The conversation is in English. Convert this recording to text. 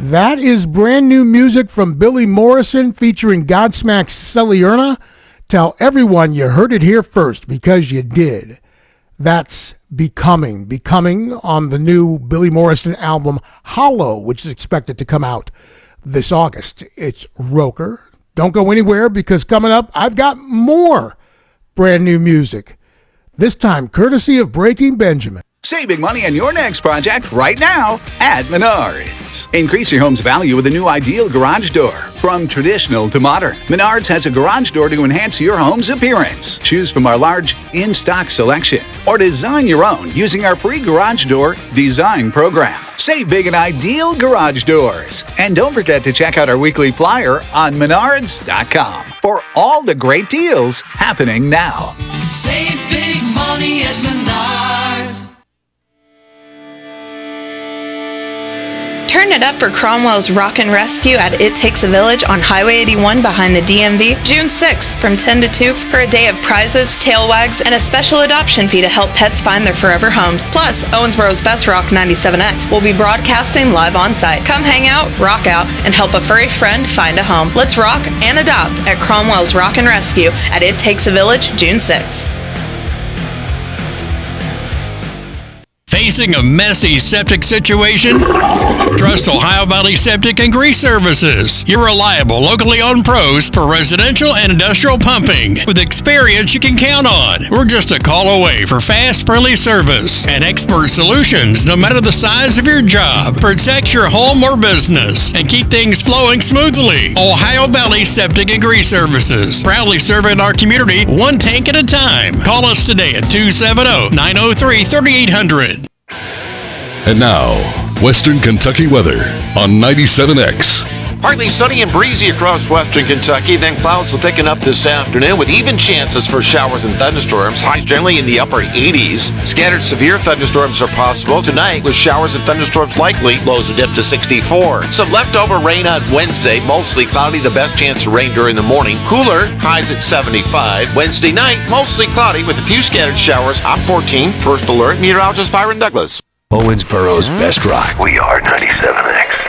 That is brand new music from Billy Morrison featuring Godsmack's Celierna. Tell everyone you heard it here first, because you did. That's Becoming on the new Billy Morrison album Hollow, which is expected to come out this August. It's Roker. Don't go anywhere, because coming up, I've got more brand new music. This time, courtesy of Breaking Benjamin. Saving money on your next project right now at Menards. Increase your home's value with a new ideal garage door. From traditional to modern, Menards has a garage door to enhance your home's appearance. Choose from our large in-stock selection or design your own using our free garage door design program. Save big on ideal garage doors. And don't forget to check out our weekly flyer on Menards.com for all the great deals happening now. Save big money at Menards. Turn it up for Cromwell's Rockin' Rescue at It Takes a Village on Highway 81 behind the DMV, June 6th from 10 to 2 for a day of prizes, tail wags, and a special adoption fee to help pets find their forever homes. Plus, Owensboro's Best Rock 97X will be broadcasting live on site. Come hang out, rock out, and help a furry friend find a home. Let's rock and adopt at Cromwell's Rockin' Rescue at It Takes a Village, June 6th. Facing a messy septic situation? Trust Ohio Valley Septic and Grease Services. Your reliable, locally owned pros for residential and industrial pumping. With experience you can count on. We're just a call away for fast, friendly service and expert solutions no matter the size of your job. Protect your home or business and keep things flowing smoothly. Ohio Valley Septic and Grease Services. Proudly serving our community one tank at a time. Call us today at 270-903-3800. And now, Western Kentucky weather on 97X. Partly sunny and breezy across western Kentucky, then clouds will thicken up this afternoon with even chances for showers and thunderstorms, highs generally in the upper 80s. Scattered severe thunderstorms are possible tonight with showers and thunderstorms likely, lows will dip to 64. Some leftover rain on Wednesday, mostly cloudy, the best chance of rain during the morning. Cooler, highs at 75. Wednesday night, mostly cloudy with a few scattered showers on 14. First alert, meteorologist Byron Douglas. Owensboro's Best Rock. We are 97X.